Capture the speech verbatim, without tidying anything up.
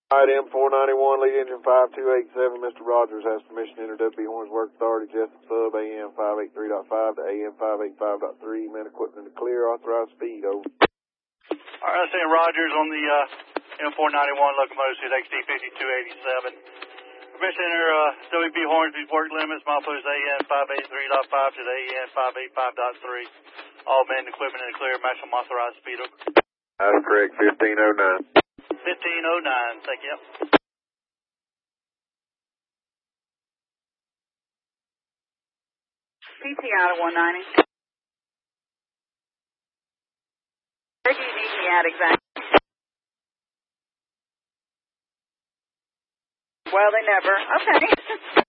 All right, M four ninety-one, lead engine five two eight seven, Mister Rogers has permission to enter W B Horns Work Authority, Jessup Sub, A M five eighty-three point five to A M five eighty-five point three, man equipment to clear, authorized speed, over. All right, Saint Rogers on the uh, M four ninety-one locomotive, seat X D fifty-two eighty-seven. Permission to enter uh, W B Hornsby's work limits, milepost A M five eighty-three point five to the A M five eighty-five point three. All men equipment in the clear, maximum authorized speed, over. That's correct, fifteen oh nine. fifteen oh nine, thank you. P T out of one ninety. Where do you need me at exactly? Well, they never. Okay.